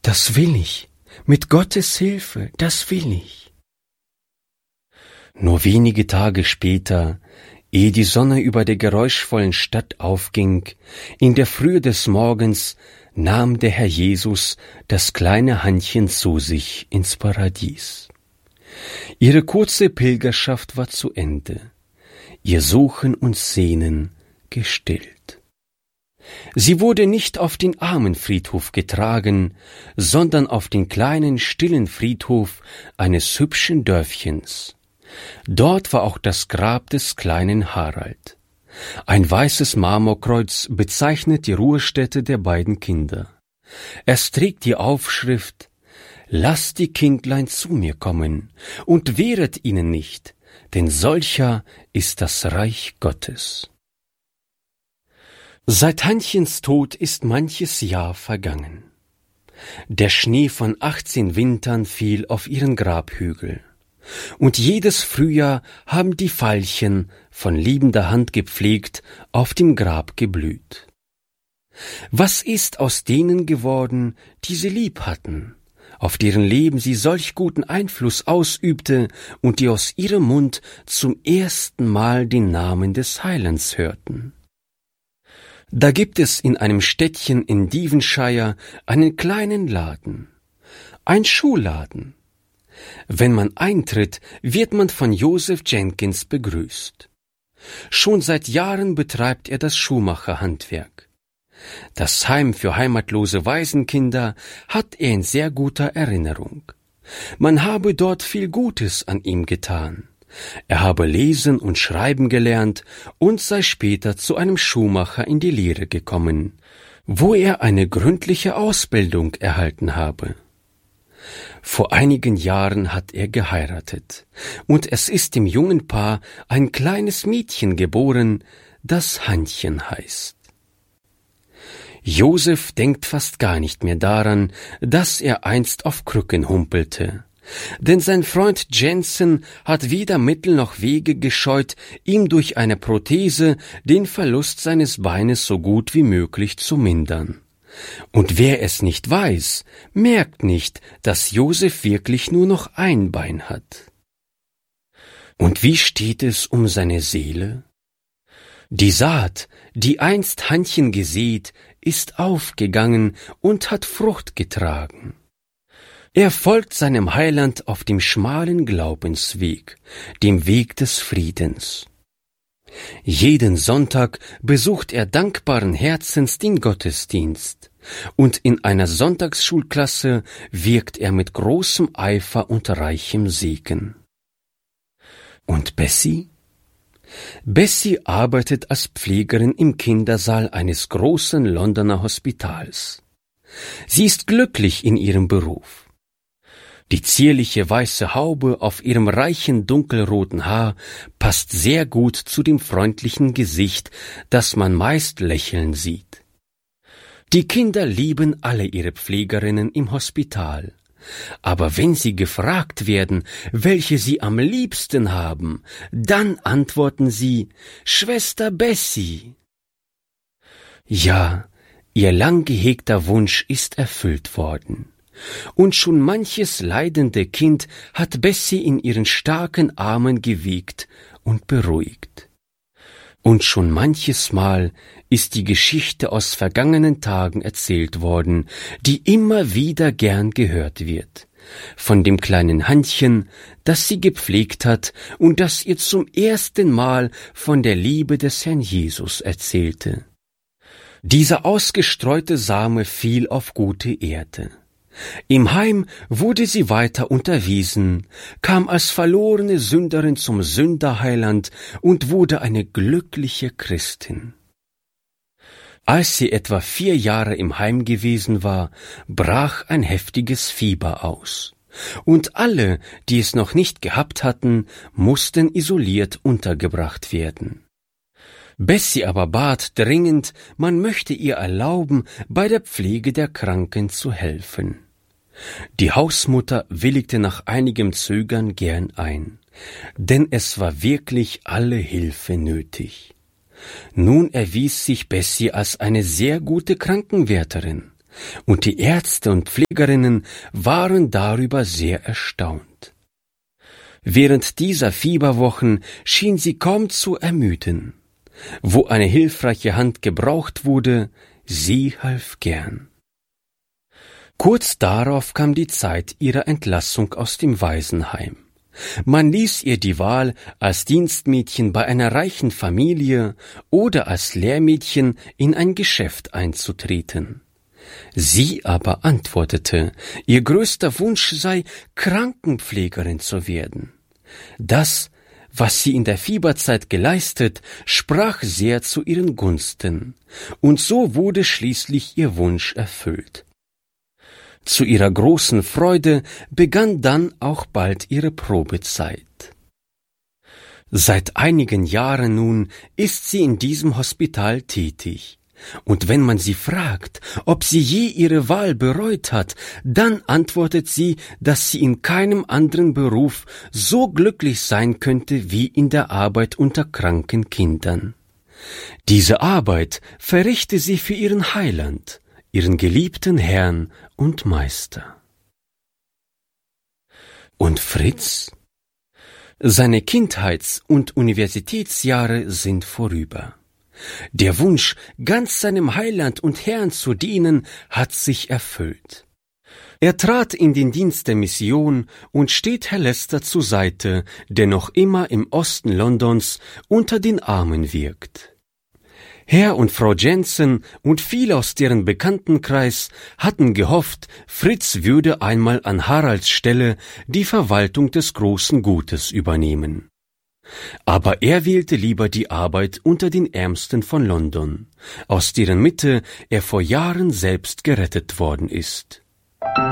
Das will ich. Mit Gottes Hilfe, das will ich. Nur wenige Tage später, ehe die Sonne über der geräuschvollen Stadt aufging, in der Frühe des Morgens nahm der Herr Jesus das kleine Hannchen zu sich ins Paradies. Ihre kurze Pilgerschaft war zu Ende, ihr Suchen und Sehnen gestillt. Sie wurde nicht auf den Armenfriedhof getragen, sondern auf den kleinen, stillen Friedhof eines hübschen Dörfchens. Dort war auch das Grab des kleinen Harald. Ein weißes Marmorkreuz bezeichnet die Ruhestätte der beiden Kinder. Es trägt die Aufschrift: »Lasst die Kindlein zu mir kommen und wehret ihnen nicht, denn solcher ist das Reich Gottes.« Seit Hannchens Tod ist manches Jahr vergangen. Der Schnee von 18 Wintern fiel auf ihren Grabhügel. Und jedes Frühjahr haben die Veilchen, von liebender Hand gepflegt, auf dem Grab geblüht. Was ist aus denen geworden, die sie lieb hatten, auf deren Leben sie solch guten Einfluss ausübte und die aus ihrem Mund zum ersten Mal den Namen des Heilands hörten? Da gibt es in einem Städtchen in Devonshire einen kleinen Laden, ein Schuhladen. Wenn man eintritt, wird man von Joseph Jenkins begrüßt. Schon seit Jahren betreibt er das Schuhmacherhandwerk. Das Heim für heimatlose Waisenkinder hat er in sehr guter Erinnerung. Man habe dort viel Gutes an ihm getan. Er habe lesen und schreiben gelernt und sei später zu einem Schuhmacher in die Lehre gekommen, wo er eine gründliche Ausbildung erhalten habe. Vor einigen Jahren hat er geheiratet, und es ist dem jungen Paar ein kleines Mädchen geboren, das Hannchen heißt. Joseph denkt fast gar nicht mehr daran, dass er einst auf Krücken humpelte, denn sein Freund Jensen hat weder Mittel noch Wege gescheut, ihm durch eine Prothese den Verlust seines Beines so gut wie möglich zu mindern. Und wer es nicht weiß, merkt nicht, dass Joseph wirklich nur noch ein Bein hat. Und wie steht es um seine Seele? Die Saat, die einst Hannchen gesät, ist aufgegangen und hat Frucht getragen. Er folgt seinem Heiland auf dem schmalen Glaubensweg, dem Weg des Friedens. Jeden Sonntag besucht er dankbaren Herzens den Gottesdienst, und in einer Sonntagsschulklasse wirkt er mit großem Eifer und reichem Segen. Und Bessie? Bessie arbeitet als Pflegerin im Kindersaal eines großen Londoner Hospitals. Sie ist glücklich in ihrem Beruf. Die zierliche weiße Haube auf ihrem reichen dunkelroten Haar passt sehr gut zu dem freundlichen Gesicht, das man meist lächeln sieht. Die Kinder lieben alle ihre Pflegerinnen im Hospital. Aber wenn sie gefragt werden, welche sie am liebsten haben, dann antworten sie: »Schwester Bessie.« Ja, ihr lang gehegter Wunsch ist erfüllt worden. Und schon manches leidende Kind hat Bessie in ihren starken Armen gewiegt und beruhigt. Und schon manches Mal ist die Geschichte aus vergangenen Tagen erzählt worden, die immer wieder gern gehört wird, von dem kleinen Hannchen, das sie gepflegt hat und das ihr zum ersten Mal von der Liebe des Herrn Jesus erzählte. Dieser ausgestreute Same fiel auf gute Erde. Im Heim wurde sie weiter unterwiesen, kam als verlorene Sünderin zum Sünderheiland und wurde eine glückliche Christin. Als sie etwa 4 Jahre im Heim gewesen war, brach ein heftiges Fieber aus, und alle, die es noch nicht gehabt hatten, mussten isoliert untergebracht werden. Bessie aber bat dringend, man möchte ihr erlauben, bei der Pflege der Kranken zu helfen. Die Hausmutter willigte nach einigem Zögern gern ein, denn es war wirklich alle Hilfe nötig. Nun erwies sich Bessie als eine sehr gute Krankenwärterin. und die Ärzte und Pflegerinnen waren darüber sehr erstaunt. Während dieser Fieberwochen schien sie kaum zu ermüden. Wo eine hilfreiche Hand gebraucht wurde, sie half gern. Kurz darauf kam die Zeit ihrer Entlassung aus dem Waisenheim. Man ließ ihr die Wahl, als Dienstmädchen bei einer reichen Familie oder als Lehrmädchen in ein Geschäft einzutreten. Sie aber antwortete, ihr größter Wunsch sei, Krankenpflegerin zu werden. Das, was sie in der Fieberzeit geleistet, sprach sehr zu ihren Gunsten, und so wurde schließlich ihr Wunsch erfüllt. Zu ihrer großen Freude begann dann auch bald ihre Probezeit. Seit einigen Jahren nun ist sie in diesem Hospital tätig, und wenn man sie fragt, ob sie je ihre Wahl bereut hat, dann antwortet sie, dass sie in keinem anderen Beruf so glücklich sein könnte wie in der Arbeit unter kranken Kindern. Diese Arbeit verrichte sie für ihren Heiland, ihren geliebten Herrn und Meister. Und Fritz? Seine Kindheits- und Universitätsjahre sind vorüber. Der Wunsch, ganz seinem Heiland und Herrn zu dienen, hat sich erfüllt. Er trat in den Dienst der Mission und steht Herr Lester zur Seite, der noch immer im Osten Londons unter den Armen wirkt. Herr und Frau Jensen und viele aus deren Bekanntenkreis hatten gehofft, Fritz würde einmal an Haralds Stelle die Verwaltung des großen Gutes übernehmen. Aber er wählte lieber die Arbeit unter den Ärmsten von London, aus deren Mitte er vor Jahren selbst gerettet worden ist.